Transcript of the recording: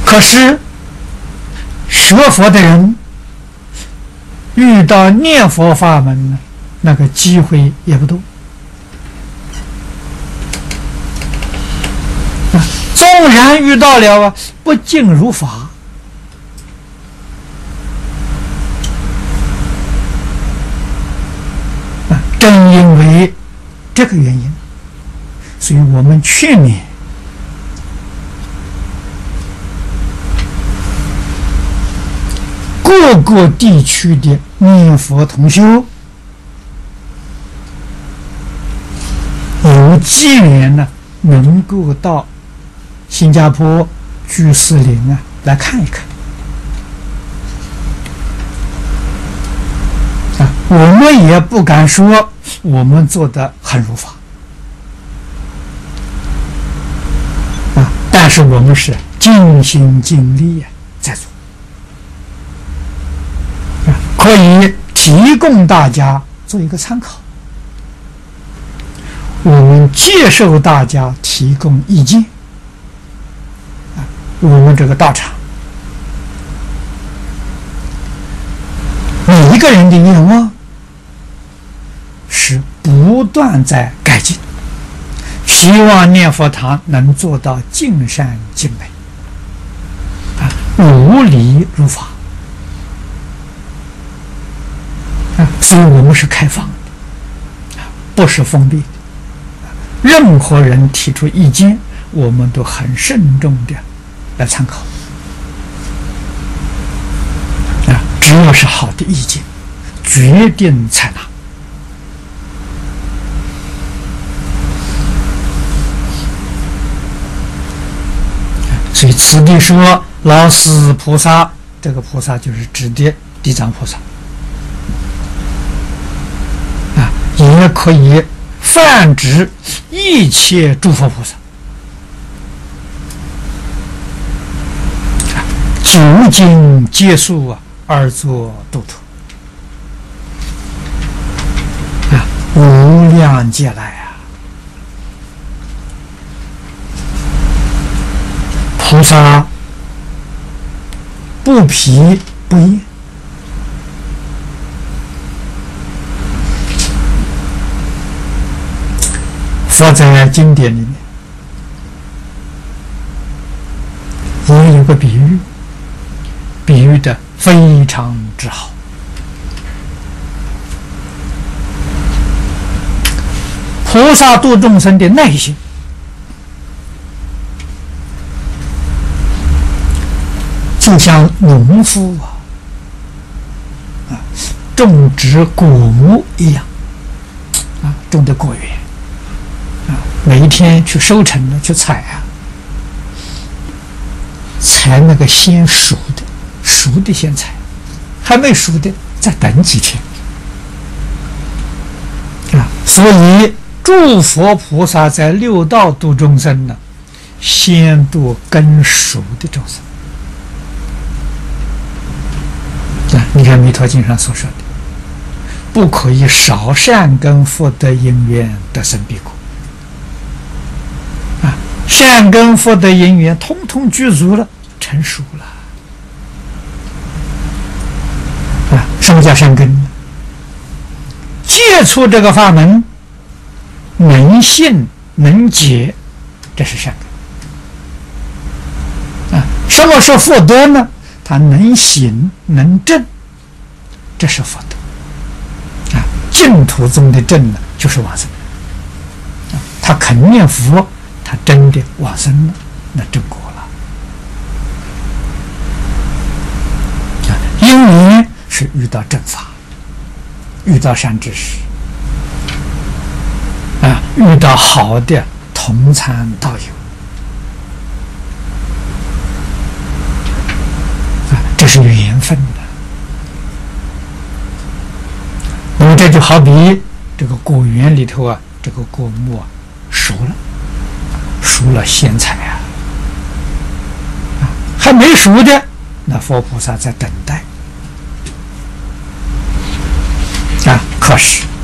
可是学佛的人遇到念佛法门呢，那个机会也不多。纵然遇到了不尽如法，正因为这个原因，所以我们劝勉各个地区的念佛同修，有机缘呢，能够到新加坡居士林来看一看。我们也不敢说我们做得很如法，但是我们是尽心尽力在做，可以提供大家做一个参考。我们接受大家提供意见，我们这个道场每一个人的愿望是不断在改进，希望念佛堂能做到尽善尽美，如理如法，所以我们是开放的，不是封闭的。任何人提出意见，我们都很慎重的来参考。只要是好的意见，决定采纳。所以此地说老死菩萨，这个菩萨就是指的地藏菩萨，也可以泛指一切诸佛菩萨，究竟皆速而作度脱，无量劫来菩萨不疲不厌，佛在经典里面也有个比喻，比喻的非常之好。菩萨度众生的耐心，就像农夫种植果木一样，种的果园，每一天去收成的去采采那个先熟的先采，还没熟的再等几天所以诸佛菩萨在六道度众生呢，先度根熟的众生。你看《弥陀经》上所说的，不可以少善根福德因缘得生彼国。善根福德因缘通通具足了，成熟了。什么叫善根呢？接触这个法门，能信能解，这是善根。什么是福德呢？他能行能正，这是福德。净土中的正呢，就是往生。他肯念佛，他真的往生了，那正果了。因为是遇到正法，遇到善知识，遇到好的同参道友，这是缘分的。那么这就好比这个果园里头这个果木熟了先采还没熟的，那佛菩萨在等待。可是